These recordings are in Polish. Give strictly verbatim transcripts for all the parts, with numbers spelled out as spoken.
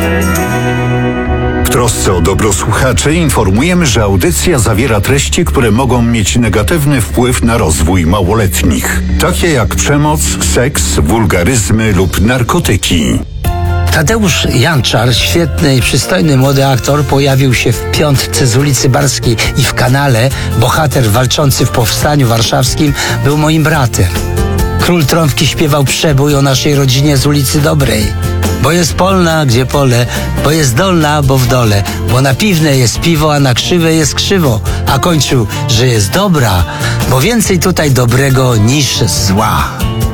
W trosce o dobro słuchaczy informujemy, że audycja zawiera treści, które mogą mieć negatywny wpływ na rozwój małoletnich, takie jak przemoc, seks, wulgaryzmy lub narkotyki. Tadeusz Janczar, świetny i przystojny młody aktor, pojawił się w Piątce z ulicy Barskiej i w Kanale. Bohater walczący w Powstaniu Warszawskim był moim bratem. Król Trąbki śpiewał przebój o naszej rodzinie z ulicy Dobrej. Bo jest polna, gdzie pole, bo jest dolna, bo w dole, bo na piwne jest piwo, a na krzywe jest krzywo. A kończył, że jest dobra, bo więcej tutaj dobrego niż zła.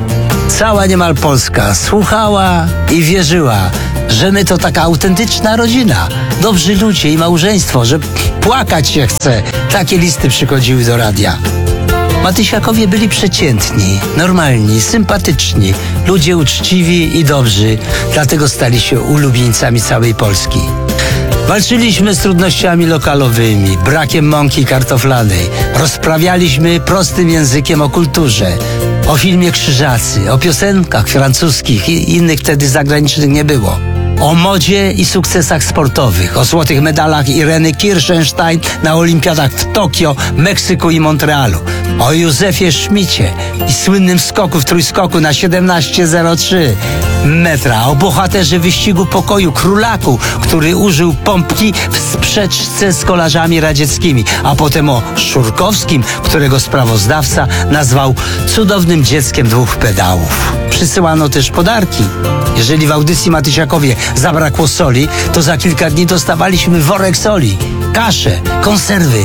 Cała niemal Polska słuchała i wierzyła, że my to taka autentyczna rodzina, dobrzy ludzie i małżeństwo, że płakać się chce. Takie listy przychodziły do radia. Matysiakowie byli przeciętni, normalni, sympatyczni, ludzie uczciwi i dobrzy, dlatego stali się ulubieńcami całej Polski. Walczyliśmy z trudnościami lokalowymi, brakiem mąki kartoflanej, rozprawialiśmy prostym językiem o kulturze, o filmie Krzyżacy, o piosenkach francuskich i innych wtedy zagranicznych nie było. O modzie i sukcesach sportowych, o złotych medalach Ireny Kirchenstein na olimpiadach w Tokio, Meksyku i Montrealu. O Józefie Szmicie i słynnym skoku w trójskoku na siedemnaście zero trzy metra. O bohaterze wyścigu pokoju Królaku, który użył pompki w sprzeczce z kolarzami radzieckimi. A potem o Szurkowskim, którego sprawozdawca nazwał cudownym dzieckiem dwóch pedałów. Przysyłano też podarki. Jeżeli w audycji Matysiakowie zabrakło soli, to za kilka dni dostawaliśmy worek soli, kaszę, konserwy.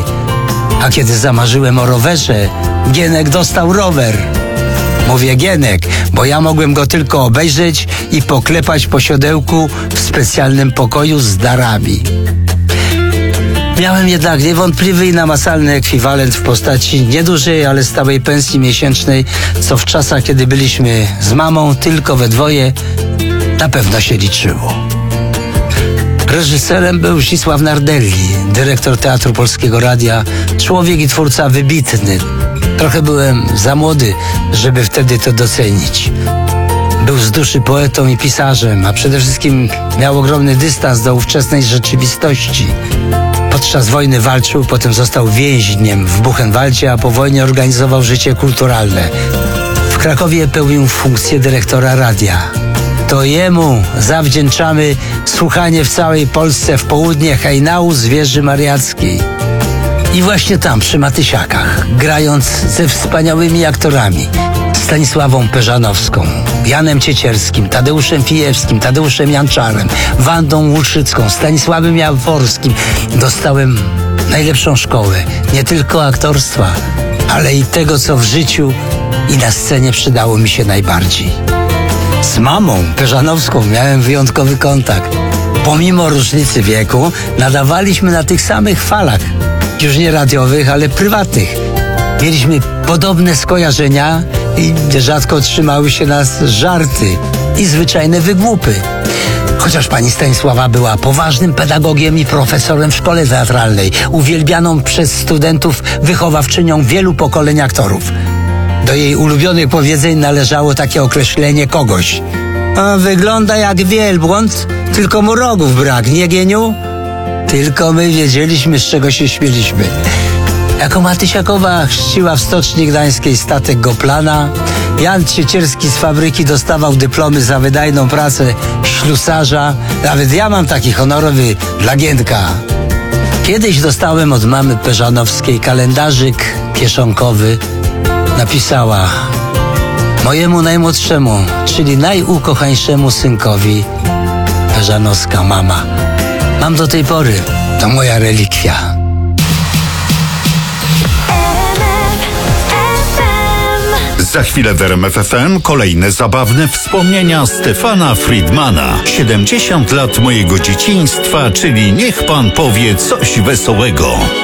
A kiedy zamarzyłem o rowerze, Gienek dostał rower. Mówię Gienek, bo ja mogłem go tylko obejrzeć i poklepać po siodełku w specjalnym pokoju z darami. Miałem jednak niewątpliwy i namacalny ekwiwalent w postaci niedużej, ale stałej pensji miesięcznej, co w czasach, kiedy byliśmy z mamą tylko we dwoje, na pewno się liczyło. Reżyserem był Zdzisław Nardelli, dyrektor Teatru Polskiego Radia, człowiek i twórca wybitny. Trochę byłem za młody, żeby wtedy to docenić. Był z duszy poetą i pisarzem, a przede wszystkim miał ogromny dystans do ówczesnej rzeczywistości. Podczas wojny walczył, potem został więźniem w Buchenwaldzie, a po wojnie organizował życie kulturalne. W Krakowie pełnił funkcję dyrektora radia. To jemu zawdzięczamy słuchanie w całej Polsce w południe hejnału z wieży mariackiej. I właśnie tam, przy Matysiakach, grając ze wspaniałymi aktorami, Stanisławą Peżanowską, Janem Ciecierskim, Tadeuszem Fijewskim, Tadeuszem Janczarem, Wandą Łuczycką, Stanisławem Jaworskim, dostałem najlepszą szkołę, nie tylko aktorstwa, ale i tego, co w życiu i na scenie przydało mi się najbardziej. Z mamą Peżanowską miałem wyjątkowy kontakt. Pomimo różnicy wieku nadawaliśmy na tych samych falach, już nie radiowych, ale prywatnych. Mieliśmy podobne skojarzenia i rzadko trzymały się nas żarty i zwyczajne wygłupy. Chociaż pani Stanisława była poważnym pedagogiem i profesorem w szkole teatralnej, uwielbianą przez studentów wychowawczynią wielu pokoleń aktorów. Do jej ulubionych powiedzeń należało takie określenie kogoś. A wygląda jak wielbłąd, tylko mu rogów brak, nie Gieniu? Tylko my wiedzieliśmy, z czego się śmieliśmy. Jako Matysiakowa chrzciła w Stoczni Gdańskiej statek Goplana, Jan Ciecierski z fabryki dostawał dyplomy za wydajną pracę ślusarza. Nawet ja mam taki honorowy dla Gienka. Kiedyś dostałem od mamy Peżanowskiej kalendarzyk kieszonkowy. Napisała: mojemu najmłodszemu, czyli najukochańszemu synkowi, Peżanowska mama. Mam do tej pory, to moja relikwia. Za chwilę w R M F F M kolejne zabawne wspomnienia Stefana Friedmana. siedemdziesiąt lat mojego dzieciństwa, czyli niech pan powie coś wesołego.